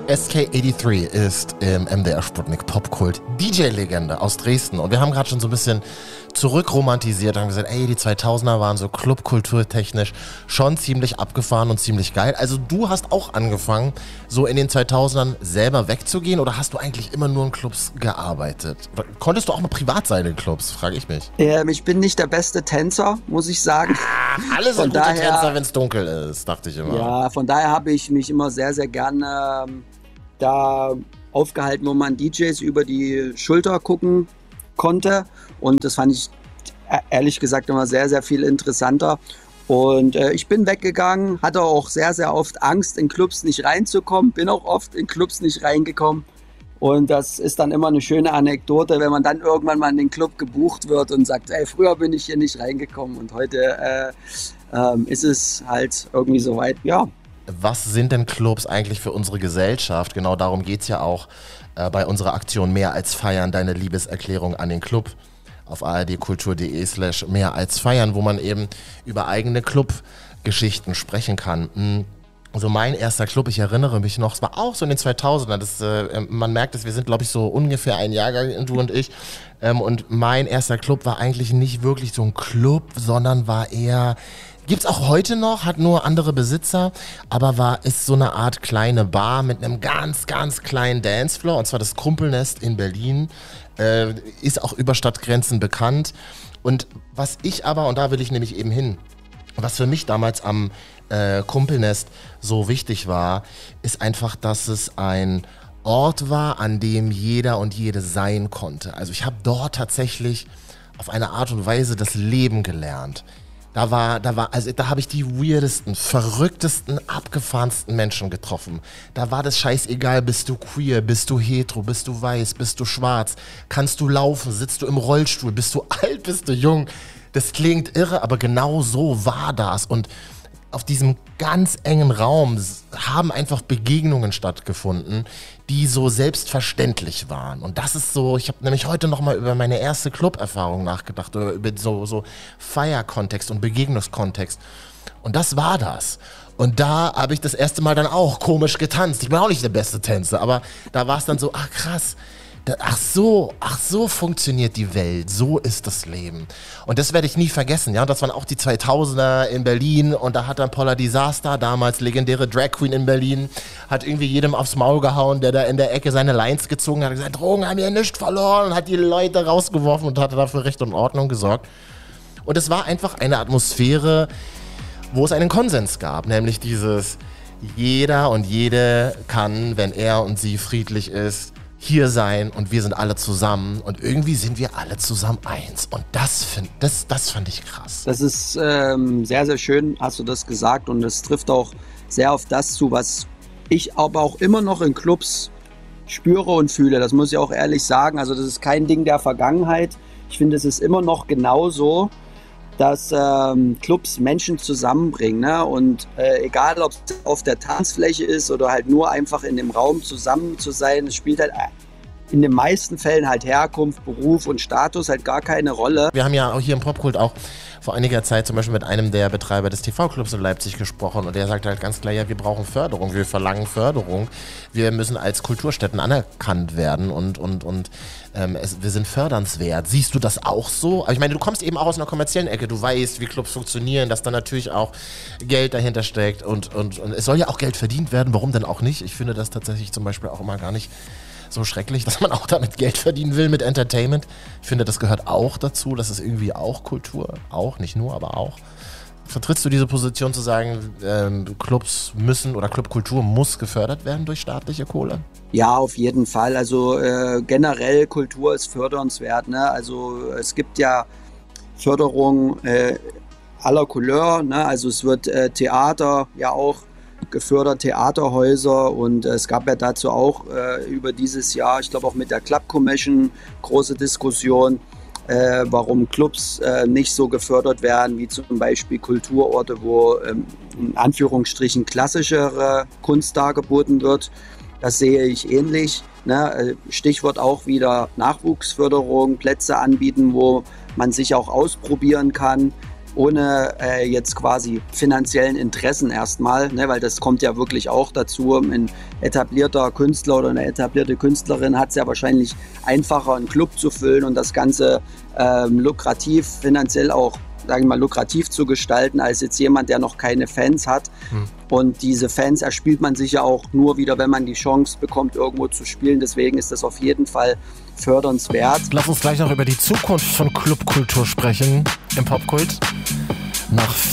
SK83 ist im MDR Sputnik Popkult DJ-Legende aus Dresden. Und wir haben gerade schon so ein bisschen zurückromantisiert, haben gesagt, ey, die 2000er waren so clubkulturtechnisch schon ziemlich abgefahren und ziemlich geil. Also du hast auch angefangen, so in den 2000ern selber wegzugehen, oder hast du eigentlich immer nur in Clubs gearbeitet? Konntest du auch mal privat sein in Clubs, frage ich mich. Ich bin nicht der beste Tänzer, muss ich sagen. Alle sind gute Tänzer, wenn es dunkel ist, dachte ich immer. Ja, von daher habe ich mich immer sehr, sehr gerne da aufgehalten, wo man DJs über die Schulter gucken konnte. Und das fand ich ehrlich gesagt immer sehr, sehr viel interessanter. Und ich bin weggegangen, hatte auch sehr, sehr oft Angst, in Clubs nicht reinzukommen. Bin auch oft in Clubs nicht reingekommen. Und das ist dann immer eine schöne Anekdote, wenn man dann irgendwann mal in den Club gebucht wird und sagt, ey, früher bin ich hier nicht reingekommen und heute ist es halt irgendwie soweit, ja. Was sind denn Clubs eigentlich für unsere Gesellschaft? Genau darum geht es ja auch bei unserer Aktion Mehr als Feiern, deine Liebeserklärung an den Club auf ardkultur.de/mehr als feiern, wo man eben über eigene Clubgeschichten sprechen kann. Also mein erster Club, ich erinnere mich noch, es war auch so in den 2000ern, man merkt es, wir sind glaube ich so ungefähr ein Jahrgang, du und ich, und mein erster Club war eigentlich nicht wirklich so ein Club, sondern war eher, gibt's auch heute noch, hat nur andere Besitzer, aber ist so eine Art kleine Bar mit einem ganz, ganz kleinen Dancefloor, und zwar das Kumpelnest in Berlin, ist auch über Stadtgrenzen bekannt. Und was ich aber, und da will ich nämlich eben hin, was für mich damals am Kumpelnest so wichtig war, ist einfach, dass es ein Ort war, an dem jeder und jede sein konnte. Also ich habe dort tatsächlich auf eine Art und Weise das Leben gelernt. Da habe ich die weirdesten, verrücktesten, abgefahrensten Menschen getroffen. Da war das scheißegal, bist du queer, bist du hetero, bist du weiß, bist du schwarz, kannst du laufen, sitzt du im Rollstuhl, bist du alt, bist du jung. Das klingt irre, aber genau so war das. Und auf diesem ganz engen Raum haben einfach Begegnungen stattgefunden, die so selbstverständlich waren. Und das ist so, ich habe nämlich heute nochmal über meine erste Club-Erfahrung nachgedacht, oder über so Feierkontext und Begegnungskontext. Und das war das. Und da habe ich das erste Mal dann auch komisch getanzt. Ich bin auch nicht der beste Tänzer, aber da war es dann so, ach krass, ach so funktioniert die Welt, so ist das Leben. Und das werde ich nie vergessen, ja. Das waren auch die 2000er in Berlin, und da hat dann Paula Disaster, damals legendäre Drag Queen in Berlin, hat irgendwie jedem aufs Maul gehauen, der da in der Ecke seine Lines gezogen hat, gesagt, Drogen haben ja nichts verloren, und hat die Leute rausgeworfen und hatte dafür Recht und Ordnung gesorgt. Und es war einfach eine Atmosphäre, wo es einen Konsens gab, nämlich dieses, jeder und jede kann, wenn er und sie friedlich ist, hier sein, und wir sind alle zusammen, und irgendwie sind wir alle zusammen eins, und das fand ich krass. Das ist sehr, sehr schön, hast du das gesagt, und es trifft auch sehr auf das zu, was ich aber auch immer noch in Clubs spüre und fühle, das muss ich auch ehrlich sagen, also das ist kein Ding der Vergangenheit, ich finde, es ist immer noch genauso, dass Clubs Menschen zusammenbringen, ne? Und egal, ob es auf der Tanzfläche ist oder halt nur einfach in dem Raum zusammen zu sein, es spielt halt in den meisten Fällen halt Herkunft, Beruf und Status halt gar keine Rolle. Wir haben ja auch hier im Popkult auch vor einiger Zeit zum Beispiel mit einem der Betreiber des TV-Clubs in Leipzig gesprochen, und der sagt halt ganz klar, ja, wir brauchen Förderung, wir verlangen Förderung, wir müssen als Kulturstätten anerkannt werden und wir sind fördernswert. Siehst du das auch so? Aber ich meine, du kommst eben auch aus einer kommerziellen Ecke, du weißt, wie Clubs funktionieren, dass da natürlich auch Geld dahinter steckt, und es soll ja auch Geld verdient werden, warum denn auch nicht? Ich finde das tatsächlich zum Beispiel auch immer gar nicht so schrecklich, dass man auch damit Geld verdienen will mit Entertainment. Ich finde, das gehört auch dazu, das ist irgendwie auch Kultur, auch, nicht nur, aber auch. Vertrittst du diese Position zu sagen, Clubs müssen oder Clubkultur muss gefördert werden durch staatliche Kohle? Ja, auf jeden Fall. Also generell Kultur ist fördernswert, ne? Also es gibt ja Förderung aller Couleur, ne? Also es wird Theater ja auch gefördert, Theaterhäuser, und es gab ja dazu auch über dieses Jahr, ich glaube auch mit der Club Commission, große Diskussion, warum Clubs nicht so gefördert werden wie zum Beispiel Kulturorte, wo in Anführungsstrichen klassischere Kunst dargeboten wird. Das sehe ich ähnlich, ne? Stichwort auch wieder Nachwuchsförderung, Plätze anbieten, wo man sich auch ausprobieren kann. ohne jetzt quasi finanziellen Interessen erstmal, ne, weil das kommt ja wirklich auch dazu. Ein etablierter Künstler oder eine etablierte Künstlerin hat es ja wahrscheinlich einfacher, einen Club zu füllen und das Ganze lukrativ, finanziell auch, sagen wir mal, lukrativ zu gestalten, als jetzt jemand, der noch keine Fans hat. Und diese Fans erspielt man sich ja auch nur wieder, wenn man die Chance bekommt, irgendwo zu spielen. Deswegen ist das auf jeden Fall fördernswert. Lass uns gleich noch über die Zukunft von Clubkultur sprechen im Popkult. Nach